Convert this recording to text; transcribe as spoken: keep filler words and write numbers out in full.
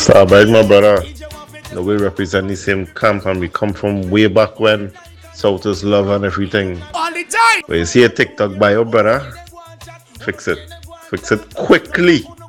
So, but my brother, the we represent the same camp and we come from way back when South is love and everything. All the time. When you see a TikTok by your brother, fix it. Fix it quickly.